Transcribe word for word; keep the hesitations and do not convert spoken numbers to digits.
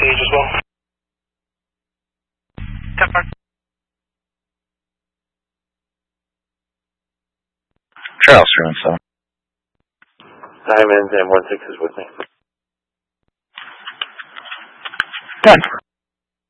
stage as well. Temper. Charles, three one seven. Diamonds and one six is with me. Done.